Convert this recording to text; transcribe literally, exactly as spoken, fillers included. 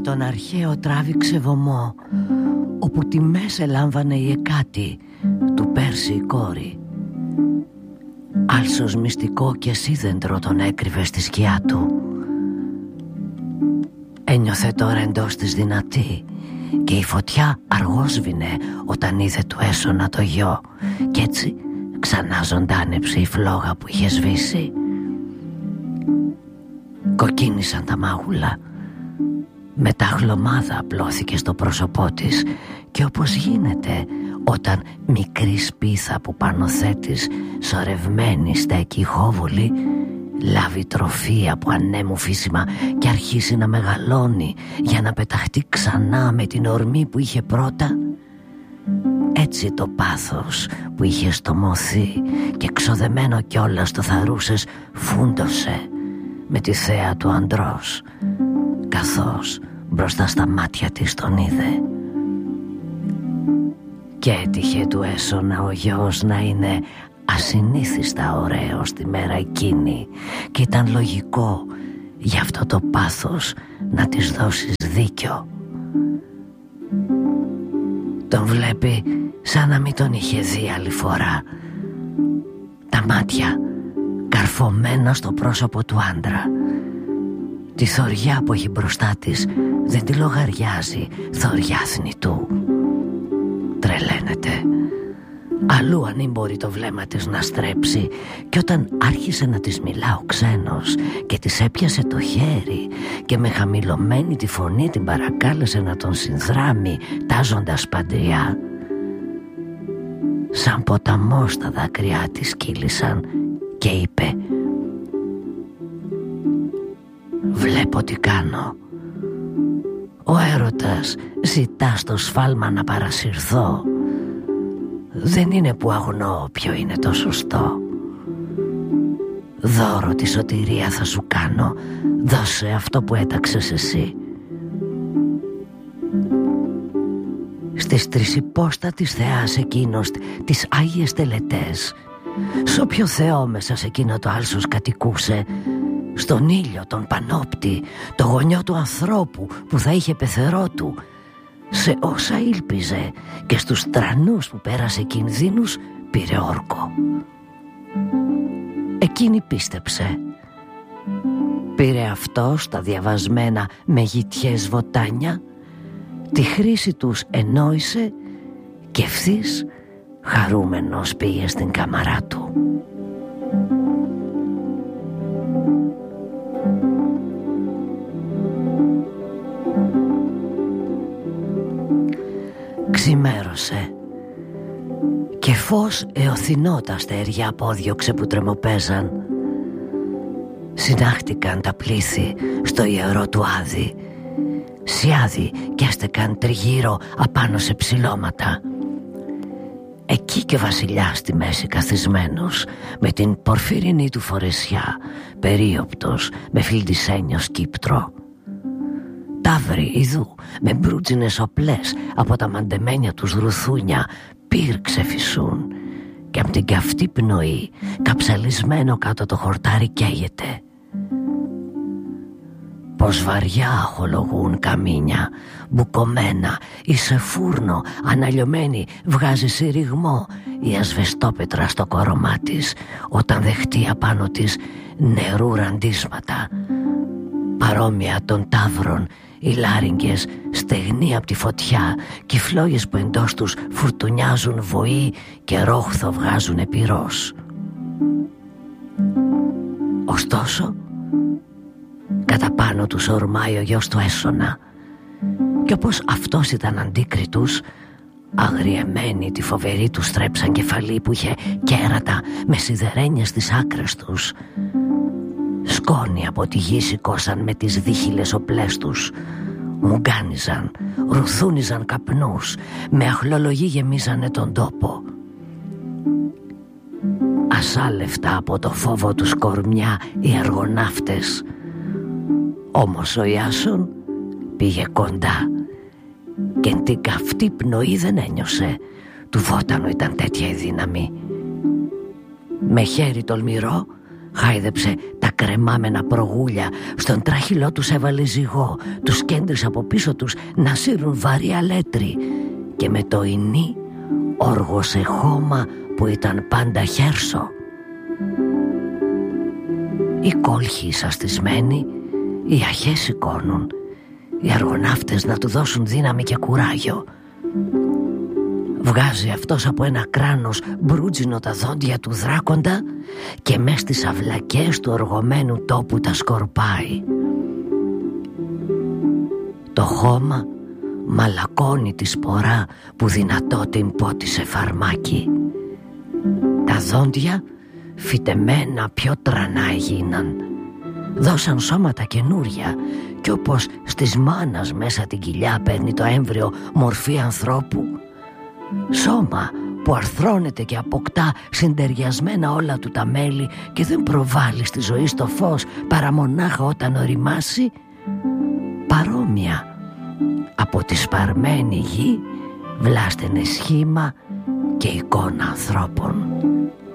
τον αρχαίο τράβηξε βωμό, όπου τιμές ελάμβανε η Εκάτη, του Πέρση η κόρη. Άλσος μυστικό και σίδεντρο τον έκρυβε στη σκιά του. Ένιωθε τώρα εντός της δυνατή, και η φωτιά αργόσβηνε όταν είδε του Έσωνα το γιο, κι έτσι ξανά ζωντάνεψε η φλόγα που είχε σβήσει. Κοκκίνησαν τα μάγουλα. Μετά χλωμάδα απλώθηκε στο πρόσωπό της, και όπως γίνεται όταν μικρή σπίθα που πάνω θέτεις σωρευμένη στέκει χόβουλη, λάβει τροφή από ανέμου φύσιμα και αρχίσει να μεγαλώνει για να πεταχτεί ξανά με την ορμή που είχε πρώτα, έτσι το πάθος που είχε στομωθεί και ξοδεμένο κιόλας το θαρούσες φούντωσε με τη θέα του αντρός, καθώς μπροστά στα μάτια της τον είδε. Και έτυχε του Έσωνα ο γιος να είναι ασυνήθιστα ωραίος τη μέρα εκείνη, και ήταν λογικό γι' αυτό το πάθος να της δώσεις δίκιο. Τον βλέπει σαν να μην τον είχε δει άλλη φορά, τα μάτια καρφωμένα στο πρόσωπο του άντρα. Τη θωριά που έχει μπροστά της δεν τη λογαριάζει θωριά θνητού. Τρελαίνεται. Αλλού ανήμπορει το βλέμμα της να στρέψει, και όταν άρχισε να της μιλά ο ξένος και της έπιασε το χέρι και με χαμηλωμένη τη φωνή την παρακάλεσε να τον συνδράμει τάζοντας παντριά, σαν ποταμός τα δάκρυά της κύλησαν και είπε: «Βλέπω τι κάνω. Ο έρωτας ζητά στο σφάλμα να παρασυρθώ. Δεν είναι που αγνώ ποιο είναι το σωστό. Δώρο τη σωτηρία θα σου κάνω. Δώσε αυτό που έταξες εσύ». Στις τρισυπόστατης θεάς εκείνος τις Άγιες Τελετές, σ' όποιο θεό μέσα σε εκείνο το άλσος κατοικούσε, στον ήλιο τον πανόπτη, το γονιό του ανθρώπου που θα είχε πεθερό του, σε όσα ήλπιζε και στους τρανούς που πέρασε κινδύνους πήρε όρκο. Εκείνη πίστεψε. Πήρε αυτό στα διαβασμένα με γητιές βοτάνια, τη χρήση τους ενόησε και ευθύς χαρούμενος πήγε στην κάμαρά του. Ξημέρωσε και φως εωθινό τα αστέρια απόδιωξε που τρεμοπαίζαν. Συνάχτηκαν τα πλήθη στο ιερό του Άδη. Σιάδι κι έστεκαν τριγύρω απάνω σε ψηλώματα. Εκεί και ο βασιλιάς στη μέση καθισμένος, με την πορφυρινή του φορεσιά, περίοπτος με φιλτισένιο σκύπτρο. Ταύροι ειδού με μπρούτζινες οπλές από τα μαντεμένια τους ρουθούνια πύρξε φυσούν, και απ' την καυτή πνοή καψαλισμένο κάτω το χορτάρι καίγεται. Πως βαριά αχολογούν καμίνια, μπουκωμένα ή σε φούρνο αναλιωμένη βγάζει συρριγμό η ασβεστόπετρα στο κορωμά της, όταν δεχτεί απάνω της νερού ραντίσματα. Παρόμοια των ταύρων οι λάριγγες στεγνοί από τη φωτιά, και οι φλόγες που εντός τους φουρτουνιάζουν βοή και ρόχθο βγάζουν πυρός. Ωστόσο κατά πάνω τους ορμάει ο γιος του Έσωνα, και όπως αυτός ήταν αντίκριτους, αγριεμένοι τη φοβερή του στρέψαν κεφαλή που είχε κέρατα με σιδερένιες στις άκρες τους. Σκόνη από τη γη σηκώσαν με τις δίχυλες οπλές τους. Μουγκάνιζαν, ρουθούνιζαν καπνούς, με αχλολογή γεμίζανε τον τόπο. Ασάλευτα από το φόβο τους κορμιά οι αργοναύτες. Όμως ο Ιάσον πήγε κοντά και την καυτή πνοή δεν ένιωσε. Του βότανου ήταν τέτοια η δύναμη. Με χέρι τολμηρό χάιδεψε τα κρεμάμενα προγούλια, στον τράχυλό τους έβαλε ζυγό, τους κέντρισε από πίσω τους να σύρουν βαρύ αλέτρι και με το ινί όργωσε χώμα που ήταν πάντα χέρσο. Οι κόλχοι εισαστισμένοι, οι αχές σηκώνουν, οι αργοναύτες να του δώσουν δύναμη και κουράγιο. Βγάζει αυτός από ένα κράνος μπρούτζινο τα δόντια του δράκοντα και μες στις αυλακές του οργωμένου τόπου τα σκορπάει. Το χώμα μαλακώνει τη σπορά που δυνατό την πότισε φαρμάκι. Τα δόντια φυτεμένα πιο τρανά έγιναν. Δώσαν σώματα καινούρια κι όπως στις μάνας μέσα την κοιλιά παίρνει το έμβριο μορφή ανθρώπου, σώμα που αρθρώνεται και αποκτά συντεριασμένα όλα του τα μέλη και δεν προβάλλει στη ζωή στο φως παρά μονάχα όταν οριμάσει, παρόμοια από τη σπαρμένη γη βλάστενε σχήμα και εικόνα ανθρώπων.